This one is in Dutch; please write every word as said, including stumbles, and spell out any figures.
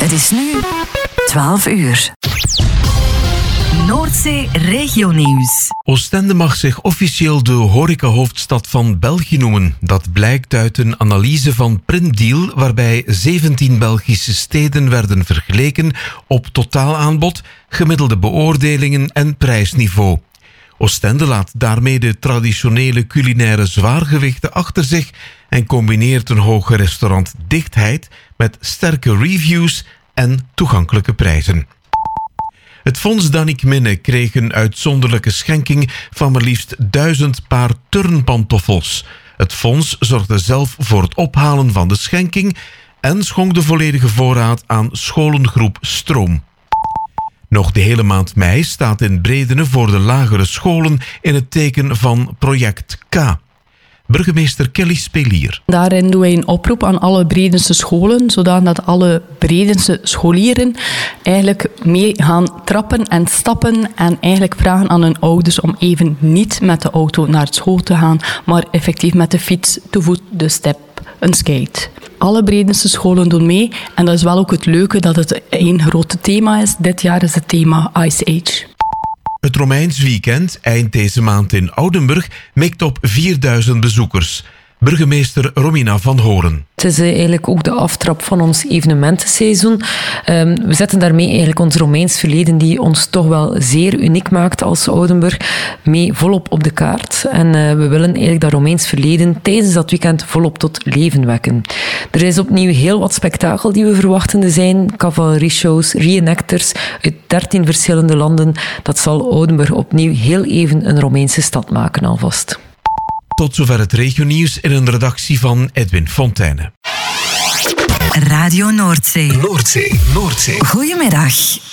Het is nu twaalf uur. Noordzee Regionieuws. Oostende mag zich officieel de horecahoofdstad van België noemen. Dat blijkt uit een analyse van Printdeal, waarbij zeventien Belgische steden werden vergeleken op totaalaanbod, gemiddelde beoordelingen en prijsniveau. Oostende laat daarmee de traditionele culinaire zwaargewichten achter zich en combineert een hoge restaurantdichtheid met sterke reviews en toegankelijke prijzen. Het Fonds Danik Minne kreeg een uitzonderlijke schenking van maar liefst duizend paar turnpantoffels. Het fonds zorgde zelf voor het ophalen van de schenking en schonk de volledige voorraad aan scholengroep Stroom. Nog de hele maand mei staat in Bredene voor de lagere scholen in het teken van project K. Burgemeester Kelly Spelier. Daarin doen wij een oproep aan alle Bredense scholen, zodat alle Bredense scholieren eigenlijk mee gaan trappen en stappen en eigenlijk vragen aan hun ouders om even niet met de auto naar school te gaan, maar effectief met de fiets, te voet, de step, een skate. Alle Bredense scholen doen mee en dat is wel ook het leuke dat het één groot thema is. Dit jaar is het thema Ice Age. Het Romeins weekend, eind deze maand in Oudenburg, mikt op vierduizend bezoekers. Burgemeester Romina van Horen. Het is eigenlijk ook de aftrap van ons evenementenseizoen. Um, we zetten daarmee eigenlijk ons Romeins verleden, die ons toch wel zeer uniek maakt als Oudenburg, mee volop op de kaart. En uh, we willen eigenlijk dat Romeins verleden tijdens dat weekend volop tot leven wekken. Er is opnieuw heel wat spektakel die we verwachten. Er zijn cavalerie-shows, reenactors uit dertien verschillende landen. Dat zal Oudenburg opnieuw heel even een Romeinse stad maken alvast. Tot zover het regionieuws in een redactie van Edwin Fonteyne. Radio Noordzee. Noordzee, Noordzee. Goedemiddag.